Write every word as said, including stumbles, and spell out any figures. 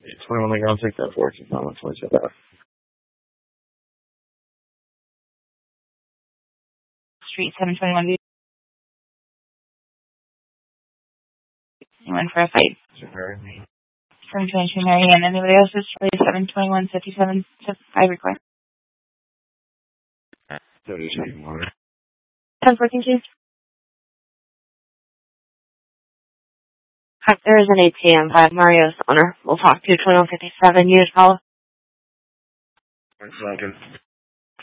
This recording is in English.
twenty-one the ground, take that four, keep on one twenty-seven. Street seven twenty-one. You went for a fight. seven twenty-two Marianne. Anybody else is really seven twenty-one fifty-seven to five request? thirty-two more. ten fourteen, please. Hi, there is an A T M by Mario's owner. We'll talk to you twenty-one fifty-seven. Use call. One second.